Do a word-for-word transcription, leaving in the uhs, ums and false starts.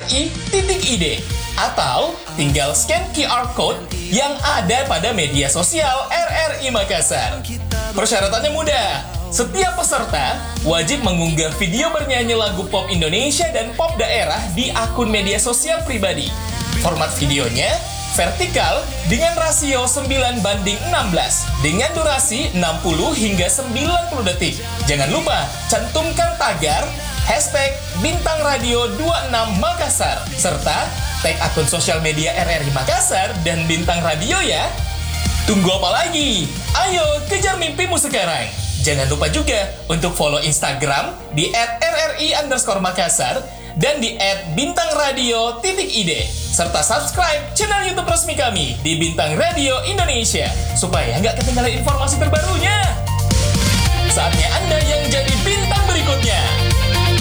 I titik I D atau tinggal scan Q R code yang ada pada media sosial R R I Makassar. Persyaratannya mudah. Setiap peserta wajib mengunggah video bernyanyi lagu pop Indonesia dan pop daerah di akun media sosial pribadi. Format videonya vertikal dengan rasio sembilan banding enam belas dengan durasi enam puluh hingga sembilan puluh detik. Jangan lupa cantumkan tagar hashtag Bintang Radio dua puluh enam Makassar serta tag akun sosial media R R I Makassar dan Bintang Radio ya. Tunggu apa lagi? Ayo kejar mimpimu sekarang. Jangan lupa juga untuk follow Instagram di et R R I underscore Makassar dan di et bintang radio titik I D serta subscribe channel YouTube resmi kami di Bintang Radio Indonesia supaya nggak ketinggalan informasi terbarunya. Saatnya Anda yang jadi